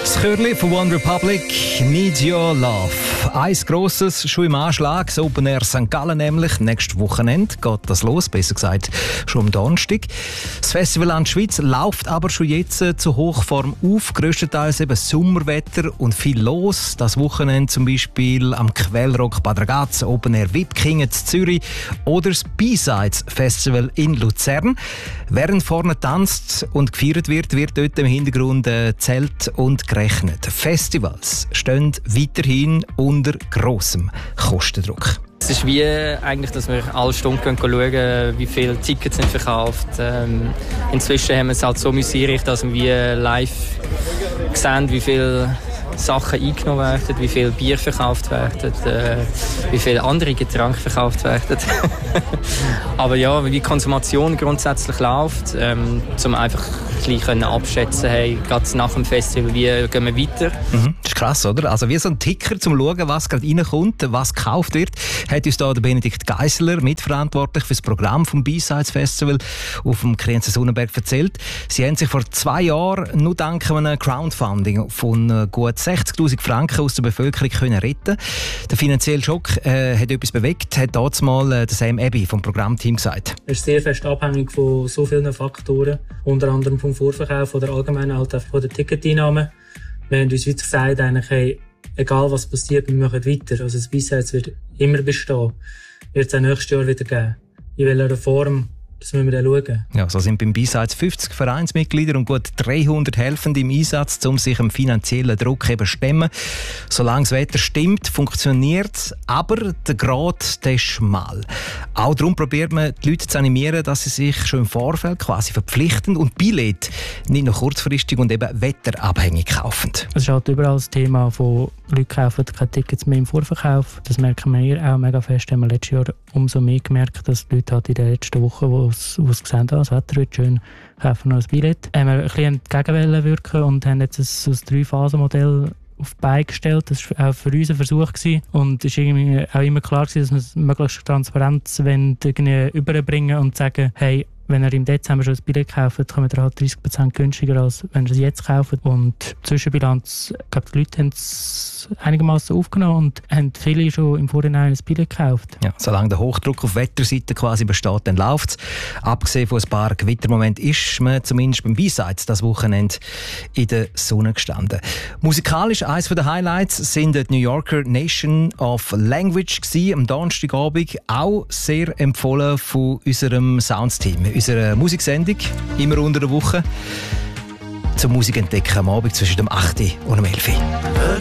Das Chörli von One Republic, Need Your Love. Ein grosses, schon im Anschlag, das Open Air St. Gallen nämlich. Nächstes Wochenende geht das los, besser gesagt schon am Donnerstag. Das Festivalland Schweiz läuft aber schon jetzt zu Hochform auf. Grösstenteils eben Sommerwetter und viel los. Das Wochenende zum Beispiel am Quellrock Bad Ragaz, Open Air VIP King in Zürich oder das B-Sides Festival in Luzern. Während vorne tanzt und gefeiert wird, wird dort im Hintergrund Zelt und gerechnet. Festivals stehen weiterhin unter grossem Kostendruck. Es ist wie eigentlich, dass wir alle Stunden schauen, wie viele Tickets sind verkauft. Inzwischen haben wir es halt so einrichten, dass wir live sehen, wie viele Sachen eingenommen werden, wie viel Bier verkauft werden, wie viele andere Getränke verkauft werden. Aber ja, wie die Konsumation grundsätzlich läuft, um einfach gleich abschätzen, hey, gerade nach dem Festival, wie gehen wir weiter. Das ist krass, oder? Also wie so ein Ticker, zum schauen, was gerade reinkommt, was gekauft wird, hat uns da der Benedikt Geisler, mitverantwortlich für das Programm vom B-Sides Festival auf dem Krienzer Sonnenberg, erzählt. Sie haben sich vor 2 Jahren nur dank einem Crowdfunding von gut 60'000 Franken aus der Bevölkerung können retten. Der finanzielle Schock hat etwas bewegt, hat damals mal Sam Abbey vom Programmteam gesagt. Es ist sehr fest abhängig von so vielen Faktoren, unter anderem vom Vorverkauf oder allgemein halt einfach von der Ticketeinnahmen. Wir haben uns gesagt, eigentlich, hey, egal was passiert, wir machen weiter. Also das B-Sides wird immer bestehen. Wird es auch nächstes Jahr wieder geben. In welcher Form, das müssen wir dann schauen. Ja, so sind beim B-Sides 50 Vereinsmitglieder und gut 300 Helfende im Einsatz, um sich dem finanziellen Druck eben stemmen. Solange das Wetter stimmt, funktioniert es, aber der Grad, der ist schmal. Auch darum probiert man, die Leute zu animieren, dass sie sich schon im Vorfeld quasi verpflichten und Billette nicht nur kurzfristig und eben wetterabhängig kaufen. Es ist halt überall das Thema von Leute kaufen keine Tickets mehr im Vorverkauf. Das merken wir hier auch mega fest. Haben wir letztes Jahr umso mehr gemerkt, dass die Leute halt in den letzten Wochen, wo sie gesehen haben, das Wetter wird schön, kaufen noch ein Billett. Haben wir ein bisschen entgegenwollen wirken und haben jetzt ein 3-Phasen-Modell auf die Beine gestellt. Das war auch für uns ein Versuch gewesen. Und es war irgendwie auch immer klar gewesen, dass wir es möglichst transparent überbringen und sagen, hey, wenn ihr im Dezember schon ein Billett kauft, kommt ihr halt 30% günstiger, als wenn ihr es jetzt kauft. Und die Zwischenbilanz, ich glaube, die Leute haben es einigermaßen aufgenommen und haben viele schon im Vorhinein ein Billett gekauft. Ja, solange der Hochdruck auf Wetterseite quasi besteht, dann läuft es. Abgesehen von ein paar Gewittermomenten ist man zumindest beim B-Sides das Wochenende in der Sonne gestanden. Musikalisch eines der Highlights sind die New Yorker Nation of Language gewesen, am Donnerstagabend, auch sehr empfohlen von unserem Sounds-Team. Unsere Musiksendung, immer unter der Woche, zum Musikentdecken am Abend zwischen dem 8. und dem 11.